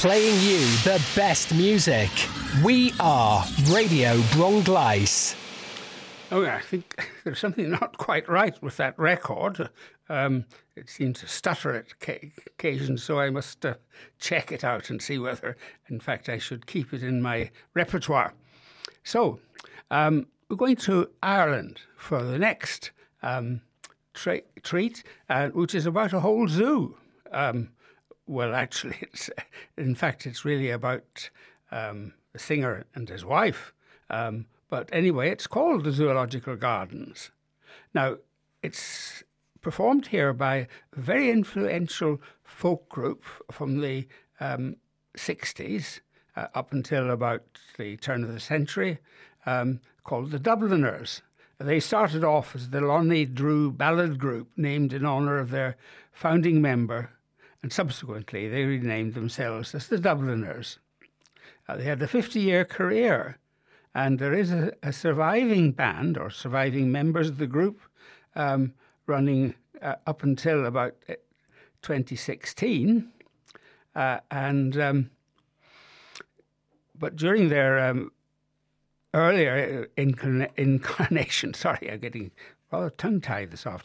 Playing you the best music. We are Radio Bronglais. Oh, I think there's something not quite right with that record. It seems to stutter at occasions, so I must check it out and see whether, in fact, I should keep it in my repertoire. So, we're going to Ireland for the next treat, which is about a whole zoo. Well, actually, it's really about the singer and his wife. But anyway, it's called the Zoological Gardens. Now, it's performed here by a very influential folk group from the 60s up until about the turn of the century, called the Dubliners. They started off as the Lonnie Drew Ballad Group, named in honour of their founding member, and subsequently they renamed themselves as the Dubliners. They had a 50-year career, and there is a surviving band, or surviving members of the group, running up until about 2016. But during their earlier incarnation, sorry, I'm getting rather tongue-tied this afternoon.